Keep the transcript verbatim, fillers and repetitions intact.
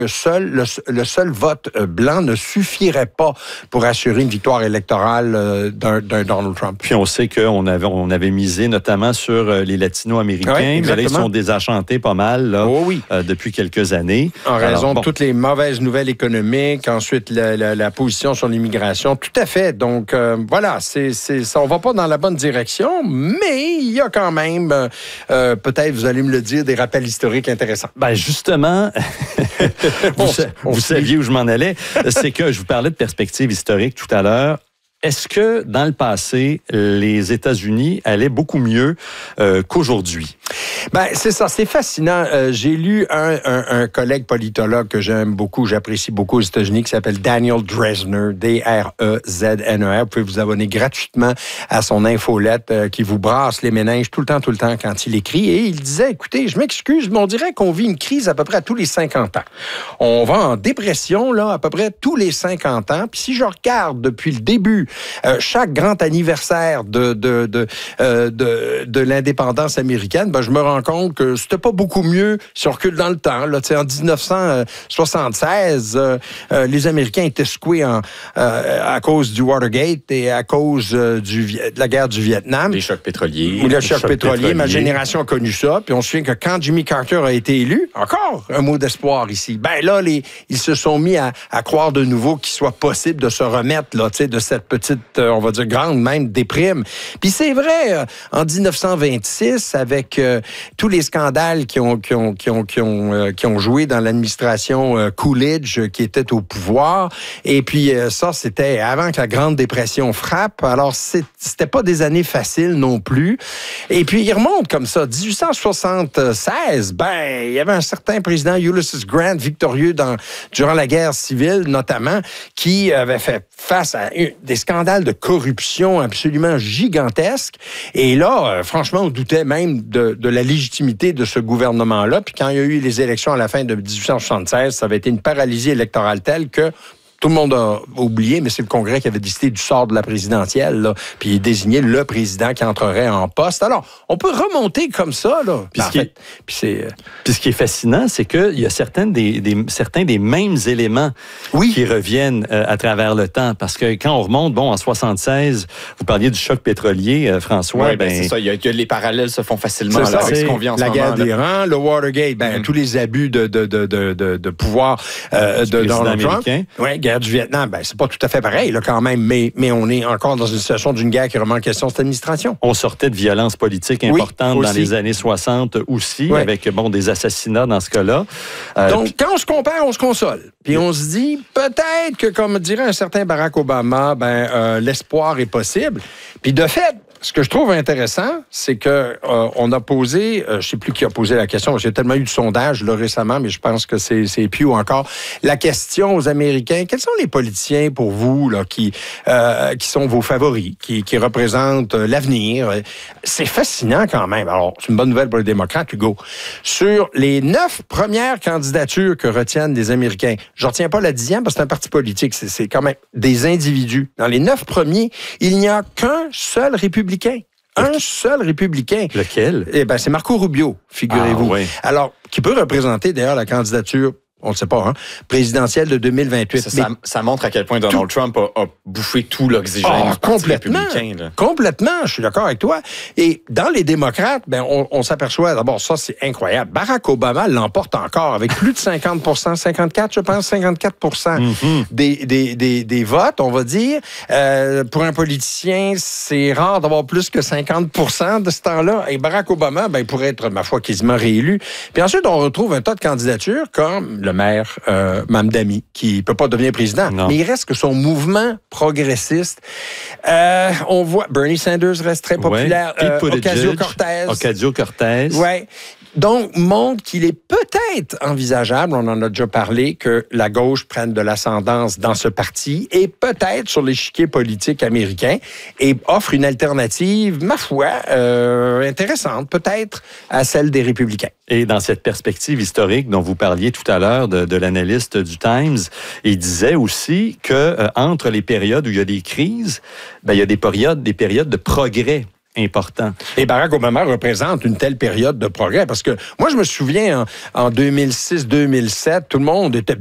que seul, le, le seul vote blanc ne suffirait pas pour assurer une victoire électorale d'un, d'un Donald Trump. Puis on sait qu'on avait, on avait misé notamment sur les Latino-Américains, oui, mais là, ils sont désenchantés pas mal là, oh oui. euh, depuis quelques années. En raison Alors, bon. de toutes les mauvaises nouvelles économiques, ensuite la, la, la position sur l'immigration, tout à fait. Donc euh, voilà, c'est, c'est, ça, on va pas dans la bonne direction, mais il y a quand même, euh, peut-être, vous allez me le dire, des rappels historiques intéressants. Ben justement... vous, vous saviez où je m'en allais. C'est que je vous parlais de perspective historique tout à l'heure. Est-ce que, dans le passé, les États-Unis allaient beaucoup mieux euh, qu'aujourd'hui? Ben c'est ça, c'est fascinant. Euh, j'ai lu un, un, un collègue politologue que j'aime beaucoup, j'apprécie beaucoup aux États-Unis, qui s'appelle Daniel Drezner, D R E Z N E R. Vous pouvez vous abonner gratuitement à son infolette euh, qui vous brasse les méninges tout le temps, tout le temps quand il écrit. Et il disait, écoutez, je m'excuse, mais on dirait qu'on vit une crise à peu près à tous les cinquante ans. On va en dépression, là, à peu près tous les cinquante ans. Puis si je regarde depuis le début, Euh, chaque grand anniversaire de de de euh, de, de l'indépendance américaine, ben je me rends compte que c'était pas beaucoup mieux si on recule dans le temps. Là, tu sais, en dix-neuf cent soixante-seize, euh, euh, les Américains étaient secoués en, euh, à cause du Watergate et à cause euh, du de la guerre du Vietnam. Les chocs pétroliers. Ou le choc pétrolier. pétrolier. Ma génération a connu ça. Puis on se souvient que quand Jimmy Carter a été élu, encore un mot d'espoir ici. Ben là, les, ils se sont mis à, à croire de nouveau qu'il soit possible de se remettre là, tu sais, de cette petite, on va dire, grande même déprime. Puis c'est vrai, euh, en dix-neuf cent vingt-six, avec euh, tous les scandales qui ont, qui ont, qui ont, qui ont, euh, qui ont joué dans l'administration euh, Coolidge euh, qui était au pouvoir, et puis euh, ça, c'était avant que la Grande Dépression frappe, alors c'est, c'était pas des années faciles non plus. Et puis il remonte comme ça, dix-huit cent soixante-seize, ben, il y avait un certain président Ulysses Grant, victorieux dans, durant la guerre civile notamment, qui avait fait face à une, des scandales de corruption absolument gigantesques. Et là, euh, franchement, on doutait même de, de la légitimité de ce gouvernement-là. Puis quand il y a eu les élections à la fin de dix-huit cent soixante-seize, ça avait été une paralysie électorale telle que tout le monde a oublié, mais c'est le Congrès qui avait décidé du sort de la présidentielle, là, puis il désignait le président qui entrerait en poste. Alors, on peut remonter comme ça, là. Puis, ce, qui est, puis, c'est, puis ce qui est fascinant, c'est qu'il y a certaines des, des, certains des mêmes éléments oui. qui reviennent euh, à travers le temps. Parce que quand on remonte, bon, en soixante-seize, vous parliez du choc pétrolier, euh, François. Oui, ben, ben, c'est ça. Il y a, il y a, les parallèles se font facilement là, ça, avec ce qu'on vit en la ce guerre moment. d'Iran, le Watergate, ben, mm-hmm. tous les abus de, de, de, de, de, de pouvoir euh, de Donald Trump. Oui, guerre du Vietnam, ben, c'est pas tout à fait pareil, là, quand même, mais, mais on est encore dans une situation d'une guerre qui remet en question cette administration. On sortait de violences politiques importantes oui, dans les années soixante aussi, oui. avec, bon, des assassinats dans ce cas-là. Euh, Donc, pis... quand on se compare, on se console. Puis on se dit, peut-être que, comme dirait un certain Barack Obama, ben, euh, l'espoir est possible. Puis de fait, ce que je trouve intéressant, c'est que euh, on a posé, euh, je sais plus qui a posé la question, j'ai tellement eu de sondages là, récemment, mais je pense que c'est, c'est Pew encore, la question aux Américains, quels sont les politiciens pour vous là, qui, euh, qui sont vos favoris, qui, qui représentent euh, l'avenir? C'est fascinant quand même. Alors, c'est une bonne nouvelle pour les démocrates, Hugo. Sur les neuf premières candidatures que retiennent les Américains, je retiens pas la dixième parce que c'est un parti politique, c'est, c'est quand même des individus. Dans les neuf premiers, il n'y a qu'un seul républicain. Un seul républicain. Lequel? Eh bien, c'est Marco Rubio, figurez-vous. Ah, oui. Alors, qui peut représenter d'ailleurs la candidature, on ne sait pas, hein, présidentielle de deux mille vingt-huit. Ça, ça, ça montre à quel point Donald tout... Trump a, a bouffé tout l'oxygène oh, du Parti complètement, républicain. Là. Complètement, je suis d'accord avec toi. Et dans les démocrates, ben, on, on s'aperçoit, d'abord, ça c'est incroyable, Barack Obama l'emporte encore avec plus de cinquante pour cent, cinquante-quatre, je pense, cinquante-quatre pour cent mm-hmm. des, des, des, des votes, on va dire. Euh, pour un politicien, c'est rare d'avoir plus que cinquante pour cent de ce temps-là. Et Barack Obama, ben, il pourrait être, ma foi, quasiment réélu. Puis ensuite, on retrouve un tas de candidatures comme le maire euh, Mamdani, qui ne peut pas devenir président. Non. Mais il reste que son mouvement progressiste. Euh, on voit Bernie Sanders reste très populaire. Ouais. Euh, Ocasio-Cortez. Ocasio-Cortez. Ouais. Donc, montre qu'il est peut-être envisageable, on en a déjà parlé, que la gauche prenne de l'ascendance dans ce parti et peut-être sur l'échiquier politique américain et offre une alternative, ma foi, euh, intéressante, peut-être, à celle des républicains. Et dans cette perspective historique dont vous parliez tout à l'heure de, de l'analyste du Times, il disait aussi que euh, entre les périodes où il y a des crises, ben, il y a des périodes, des périodes de progrès. important. Et Barack Obama représente une telle période de progrès parce que moi, je me souviens en, en deux mille six deux mille sept, tout le monde était